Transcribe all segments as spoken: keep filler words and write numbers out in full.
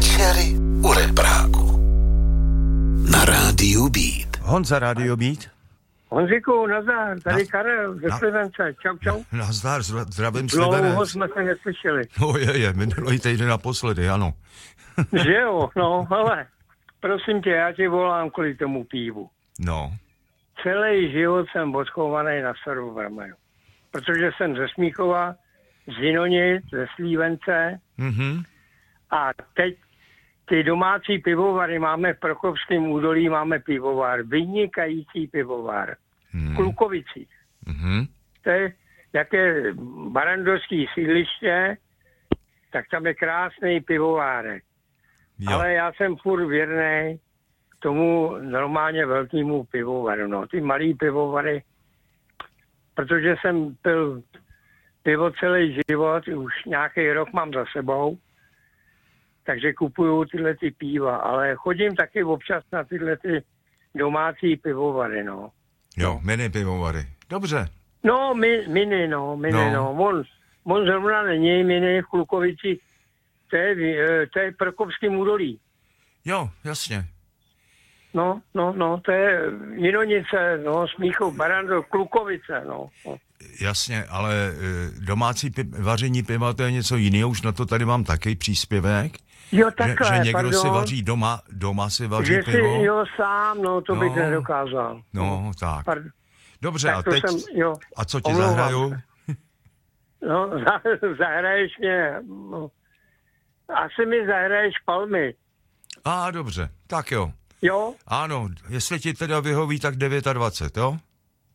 Večery u Repráku. Na rádiu Beat. Honza, rádio Beat. Honziku, nazdar, tady Na- Karel ze na- Slivence. Čau, čau. Nazdar, zdra- zdravím Dlouho Slivenec. jsme se neslyšeli. No je, je, minulý týden naposledy, ano. Že jo, no, ale prosím tě, já ti volám kvůli tomu pivu. No, Celý život jsem odchovaný na Staru Vrmaju. Protože jsem ze Smíchova, z Jinonic, ze Slívence mhm, a teď ty domácí pivovary máme v Prokopském údolí, máme pivovar, vynikající pivovar. mhm, V Klukovicích. mhm, To je jaké barandovský sídliště, tak tam je krásný pivovárek. jo, Ale já jsem furt věrný tomu normálně velkému pivovaru. No. Ty malý pivovary, protože jsem pil pivo celý život, už nějaký rok mám za sebou, takže kupuju tyhle ty piva, ale chodím taky občas na tyhle ty domácí pivovary, no. jo, mini pivovary. Dobře, No, mi, mini, no, mini, No. no. no. On, on zrovna není mini v Klukovici, to je, v- to je Prokopským údolí. jo, jasně. No, no, no, to je Jinonice, no, Smíchov, Barandov, Klukovice, no. no. Jasně, ale e, domácí pi- vaření piva to je něco jiného, už na to tady mám taky příspěvek. Jo, Že, takhle, že někdo pardon. si vaří doma, doma si vaří Že si, pivo. jo, sám, no, to bych No. nedokázal. No, tak. Pardon. Dobře, Tak a to teď, jsem, jo, a co ti omlouvám zahraju? se. No, za, zahraješ mě, no. Asi mi zahraješ Palmy, A dobře, tak jo. jo? Ano, jestli ti teda vyhoví, tak dvacet devět, jo?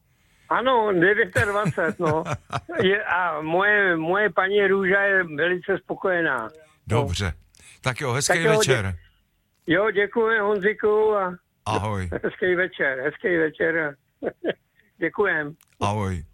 Ano, dvacet devět, no. Je, a moje, moje paní Růža je velice spokojená. Dobře. Tak jo, hezký Tak jo, večer. Jo, děkuji Honziku a Ahoj. hezký večer, hezký večer. Děkujem. Ahoj.